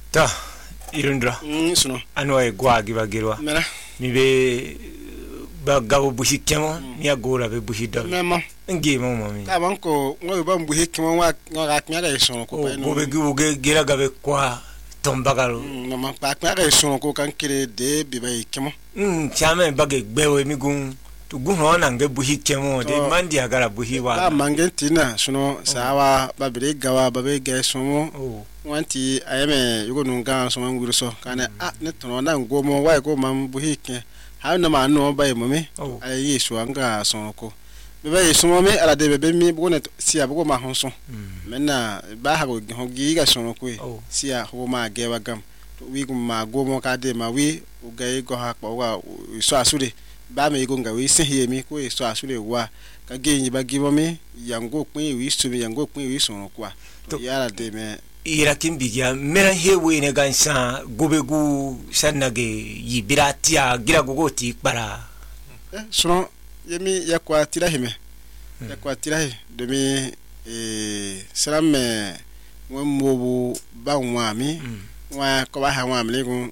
Ta irundra. Suno. Anwa e gwa gibagirwa. Mera. Mibe bagabo bushi kemo ni agora be bushi do. Mema. Ngi mo mami. Ta banko ngo ba mbuhi kemo wa ngara knyara isono ko pa no. Bo be guge gira gabe kwa tombagalo. Mama pa knyara isono ko kan kire de bi ba kemo. Chame bage gbewe migun. Tugu hona nge buhi kemo de mandi agara buhi wa. Ta mangentina suno sawa babire gawa babe ga somo. Wanti ayeme yugo nunga so man wiruso kana ne tono na ngomo wa ko man buhike ha na ma no ba yemome ayi yesu anga so ko be ba yesu mome ala de be mi bugo ne sia bugo ma honso menna ba ha go gi ga so ko sia ho ma ge wa gam to wi gum ma gomo ka de ma wi u ga go ha pa wa so asure ba me go nga wi se hi mi ko so asure wa ka ge ni ba gi mome yango pin wi su mi yango pin wi so ko yara de me ira kimbigia mera hewe ne gansa gobegu sanage yibiratia gira gogoti para sono yemi yakwa tirahime yakwa tirahi demi salame mo mobu banwa mi wa ko ba ha wa mi legun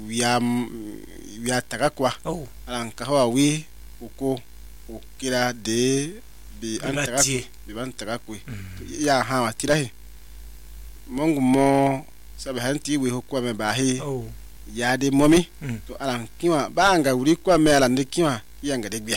wiya tagakwa alan ka hawa wi uko ukira de bi antara bi bantarakwe ya ha wa tirahi mongu mo sabe hanti we hokwa me bahi ya de momi to alan kiwa banga uri kwa me alan de kiwa yanga de bia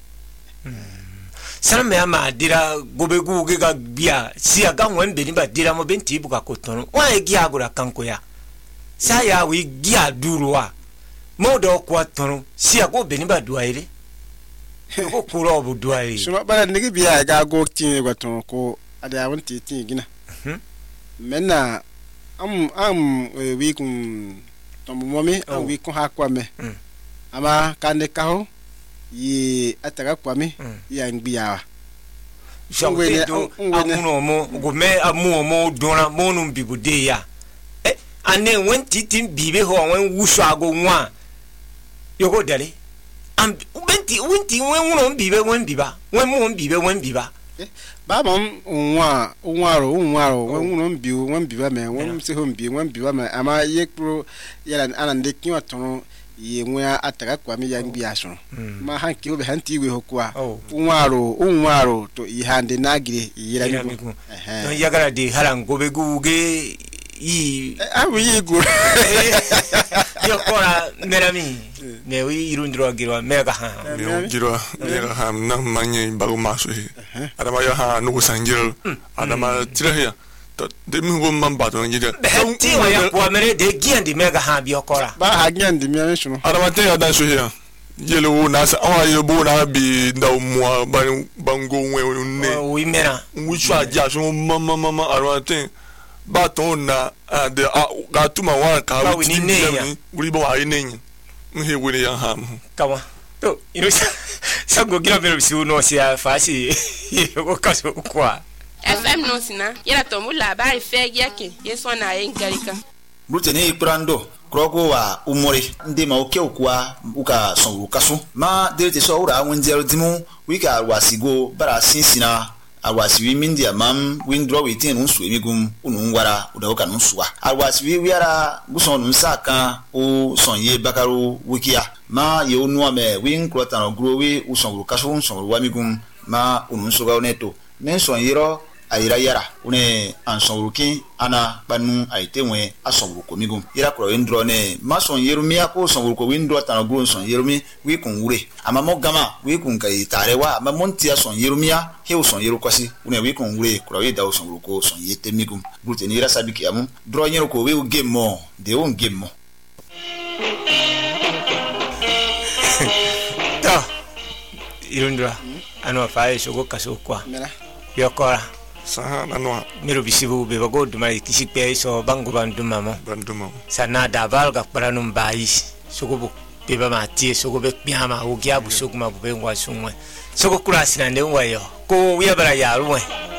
sana me ama dira gobegu ga bia si aga wen be ni ba dira mo benti buka kotono wa e gia gura kanko ya sa ya we gia duruwa mo do kwa tono si ago be ni ba duaire ko kuro bu duaire so ba ni bia ga go tin gwa tono ko ada won ti gina mena we kun tombo momi we kun ha kwa me ama kande kaho yi ataka kwa me ya ngbiya shangwe do amuno mo go me amu mo dona mo no bibude ya ane wen titin bibe ho wen wusho ago nwa yoko dale am ubenti wenti wen no bibe wen biba wen mo bibe wen biba ba mom unwaro won biu won biwa me won se hom bi won biwa me ama ye pro yala anande kiwa tono ye nwa ataka kwa me yang bi aso ma hanki obe hanti we hokwa unwaro to i hande nagire yira ni ko no yagara de harango be guge yi awu yi gu yo kora merami ne wi irundro agirwa mega ha jirwa mega ha na manye bago maso he adama yo ha no sanjiro adama tirahia to de mi go mamba to ngide ti wa ya kwa mere de giandi mega ha bi okora ba ha giandi mi anso adama te ya dan so he yele wo na sa awa yo bo na bi ndaw mo bango we ne wi mera wi chwa ja so mama arwate ba to na de ga tuma wa ka wi ni wi bo wa ni mhe wele ya ham kawa to ino sago gira bero si uno sia fasi ko kaso kwa FM no sina yera to mula ba ife yake yeso na yengalika brutene iprando kroko wa umori ndi ma oke okwa uka sonru kaso ma delete so ura wonjero dimu wika wasigo bara sinsina awasi wi mindia mam windro wetin unsu emigum unu ngwara udaoka nsuwa awasi wi wiara guson nsaka o sonye bakaru wikia ma ye onu ame win krota no growe usonru kaso usonru wamigum ma unu nsuga oneto men sonyero ayira yara une ansonruki ana banu aitenwe asonruko migum ira kro windro ne ma sonyero mi ako sonruko windro tan gro sonyero mi wi kun wure ama mo gama wi kun kai tarewa ama monti asonyero mi a he usonyero kwasi une wi kun wure kro wi da usonruko sonyete migum brute ni ira sabiki amu dro nyero ko wi game mo de on game mo ta irundra ano fa shogo kaso kwa mera yokora sa na no mero bisibu be bago duma kisipe so bangu banduma mo sana daval ga paranum bai sogobu be ba mati sogobe piama o giabu soguma be ngwa sumwe sogo kura sinande wayo ko wiya bara yaruwe